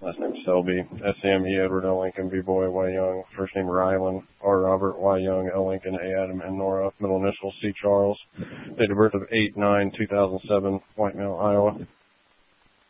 Last name Selby, S-M-E, Edward L. Lincoln, B-Boy, Y. Young. First name Rylan, R. Robert, Y. Young, L. Lincoln, A. Adam, N. Nora. Middle initials C. Charles. Date of birth of 8/9/2007, White Male, Iowa.